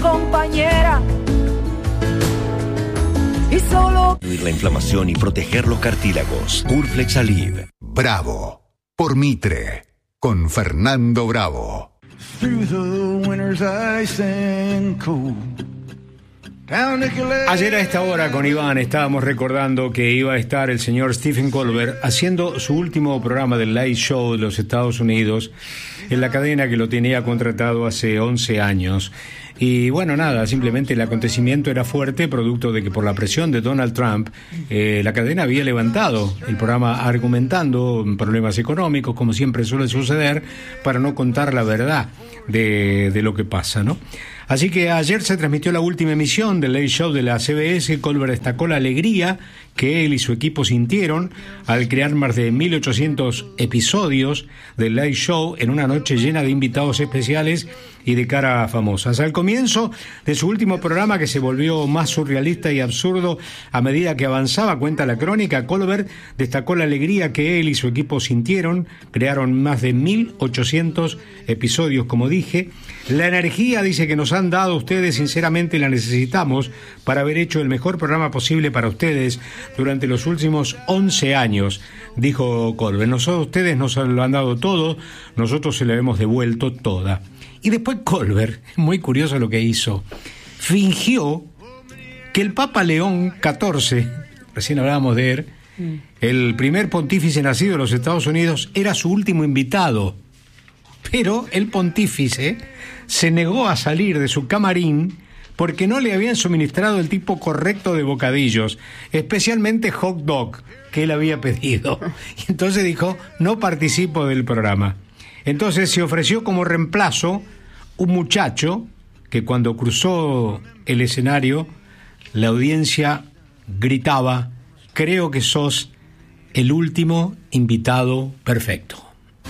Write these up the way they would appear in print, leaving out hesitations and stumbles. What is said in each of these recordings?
compañera. Y solo la inflamación y proteger los cartílagos. Urflex Aleve. Bravo, por Mitre, con Fernando Bravo. Ayer a esta hora con Iván estábamos recordando que iba a estar el señor Stephen Colbert haciendo su último programa del Late Show de los Estados Unidos en la cadena que lo tenía contratado hace 11 años. Y bueno, nada, simplemente el acontecimiento era fuerte, producto de que por la presión de Donald Trump, la cadena había levantado el programa argumentando problemas económicos, como siempre suele suceder, para no contar la verdad de lo que pasa, ¿no? Así que ayer se transmitió la última emisión del Late Show de la CBS. Colbert destacó la alegría que él y su equipo sintieron al crear más de 1.800 episodios del Late Show en una noche llena de invitados especiales y de caras famosas. Al comienzo de su último programa, que se volvió más surrealista y absurdo a medida que avanzaba, cuenta la crónica, Colbert destacó la alegría que él y su equipo sintieron. Crearon más de 1.800 episodios, como dije. La energía, dice, que nos han dado ustedes, sinceramente la necesitamos para haber hecho el mejor programa posible para ustedes durante los últimos 11 años, dijo Colbert. Ustedes nos lo han dado todo, nosotros se lo hemos devuelto toda. Y después Colbert, muy curioso lo que hizo, fingió que el Papa León XIV, recién hablábamos de él, el primer pontífice nacido en los Estados Unidos, era su último invitado. Pero el pontífice se negó a salir de su camarín porque no le habían suministrado el tipo correcto de bocadillos, especialmente hot dog, que él había pedido. Y entonces dijo, no participo del programa. Entonces se ofreció como reemplazo un muchacho que cuando cruzó el escenario, la audiencia gritaba, creo que sos el último invitado perfecto.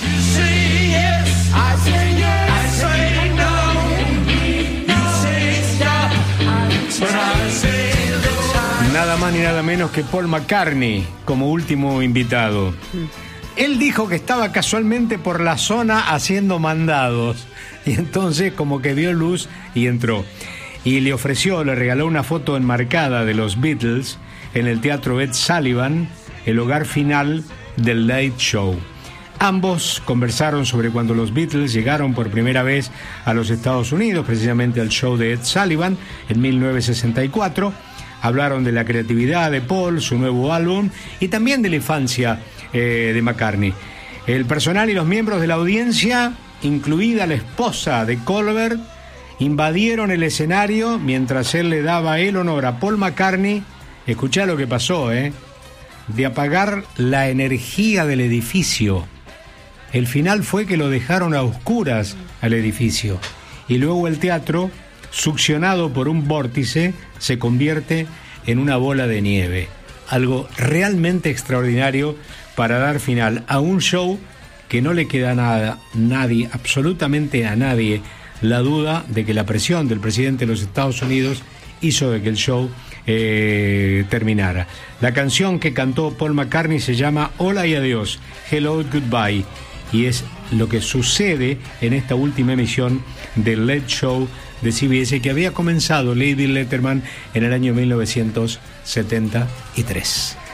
Nada más ni nada menos que Paul McCartney como último invitado. Él dijo que estaba casualmente por la zona haciendo mandados y entonces como que vio luz y entró. Y le regaló una foto enmarcada de los Beatles en el Teatro Ed Sullivan, el hogar final del Late Show. Ambos conversaron sobre cuando los Beatles llegaron por primera vez a los Estados Unidos, precisamente al show de Ed Sullivan en 1964. Hablaron de la creatividad de Paul, su nuevo álbum y también de la infancia de McCartney. El personal y los miembros de la audiencia, incluida la esposa de Colbert, invadieron el escenario mientras él le daba el honor a Paul McCartney. Escuchá lo que pasó, de apagar la energía del edificio. El final fue que lo dejaron a oscuras al edificio y luego el teatro, succionado por un vórtice, se convierte en una bola de nieve. Algo realmente extraordinario para dar final a un show que no le queda nadie, absolutamente a nadie, la duda de que la presión del presidente de los Estados Unidos hizo de que el show terminara. La canción que cantó Paul McCartney se llama Hola y Adiós, Hello Goodbye, y es lo que sucede en esta última emisión del Late Show de CBS que había comenzado David Letterman en el año 1973.